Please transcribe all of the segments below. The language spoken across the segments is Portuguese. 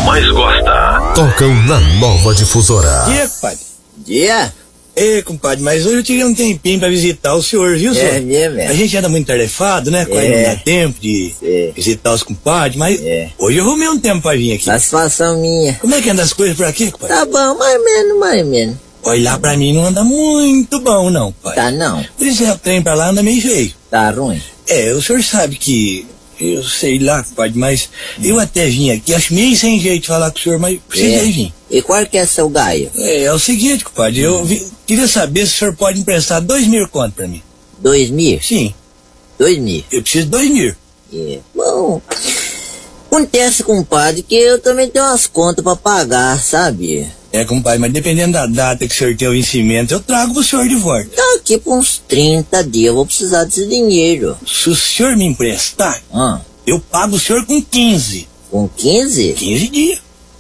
mais gosta. Tocam na Nova Difusora. Dia, compadre. Dia? Ei, compadre, mas hoje eu tirei um tempinho pra visitar o senhor, viu, senhor? Mesmo. A gente anda muito tarefado, né? Quase não dá tempo de visitar os compadres, mas hoje eu arrumei um tempo pra vir aqui. Satisfação minha. Como é que anda as coisas por aqui, compadre? Tá bom, mais menos. Olha, lá pra mim não anda muito bom, não, compadre. Tá não. Por isso o trem pra lá anda meio feio. Tá ruim. O senhor sabe que... Eu sei lá, compadre, mas eu até vim aqui, acho meio sem jeito de falar com o senhor, mas precisei vir. E qual que é seu gaio? É o seguinte, compadre, queria saber se o senhor pode emprestar 2.000 conto pra mim. 2.000? Sim. 2.000? Eu preciso de 2.000. Bom, acontece, compadre, que eu também tenho umas contas pra pagar, sabe? Compadre, mas dependendo da data que o senhor tem o vencimento, eu trago pro senhor de volta. Daqui por uns 30 dias eu vou precisar desse dinheiro. Se o senhor me emprestar, eu pago o senhor com 15. Com 15? 15 dias.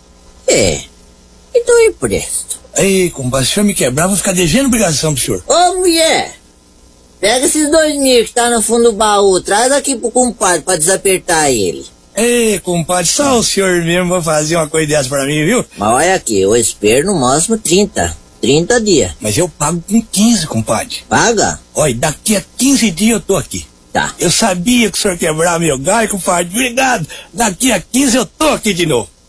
Então eu empresto. Aí, compadre, se o senhor me quebrar, eu vou ficar devendo obrigação pro senhor. Ô, mulher! Pega esses 2.000 que tá no fundo do baú, traz aqui pro compadre pra desapertar ele. Ei, compadre, só o senhor mesmo vai fazer uma coisa dessa pra mim, viu? Mas olha aqui, eu espero no máximo 30 dias. Mas eu pago com 15, compadre. Paga? Olha, daqui a 15 dias eu tô aqui. Tá. Eu sabia que o senhor quebrava meu galho, compadre. Obrigado. Daqui a 15 eu tô aqui de novo.